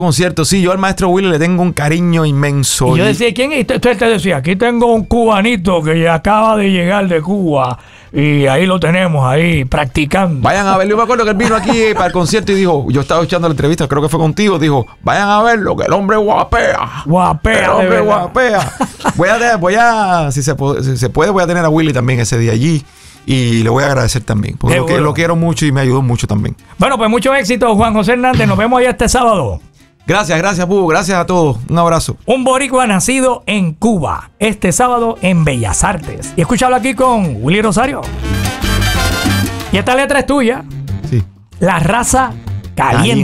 concierto, sí, yo al maestro Willy le tengo un cariño inmenso. Y yo decía, ¿quién es? Usted te decía, aquí tengo un cubanito que ya acaba de llegar de Cuba y ahí lo tenemos, ahí practicando. Vayan a verlo. Yo me acuerdo que él vino aquí para el concierto y dijo, yo estaba escuchando la entrevista, creo que fue contigo, dijo, vayan a verlo, que el hombre guapea. Guapea. El hombre guapea. Voy a, si se puede, voy a tener a Willy también ese día allí. Y le voy a agradecer también, porque lo quiero mucho y me ayudó mucho también. Bueno, pues mucho éxito, Juan José Hernández. Nos vemos allá este sábado. Gracias, Bubu. Gracias a todos. Un abrazo. Un boricua nacido en Cuba, este sábado en Bellas Artes. Y escúchalo aquí con Willy Rosario. Y esta letra es tuya. Sí. La raza caliente.